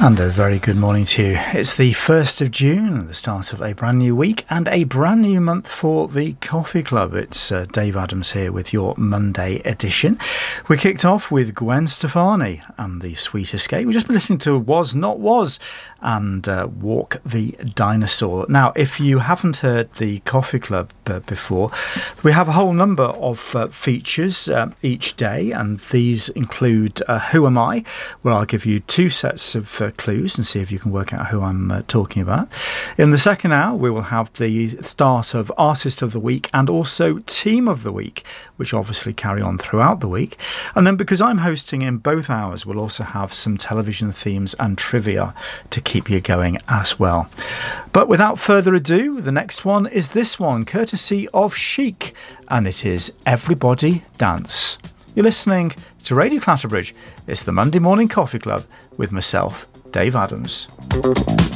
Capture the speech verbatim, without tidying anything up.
And a very good morning to you. It's the first of June, the start of a brand new week and a brand new month for the Coffee Club. It's uh, Dave Adams here with your Monday edition. We kicked off with Gwen Stefani and The Sweet Escape. We've just been listening to Was Not Was and uh, Walk the Dinosaur. Now, if you haven't heard the Coffee Club uh, before, we have a whole number of uh, features uh, each day, and these include uh, Who Am I?, where I'll give you two sets of uh, clues and see if you can work out who I'm uh, talking about. In the second hour, we will have the start of Artist of the Week and also Team of the Week, which obviously carry on throughout the week. And then, because I'm hosting in both hours, we'll also have some television themes and trivia to keep you going as well. But without further ado, the next one is this one, courtesy of Chic, and it is Everybody Dance. You're listening to Radio Clatterbridge. It's the Monday Morning Coffee Club with myself, Dave Adams.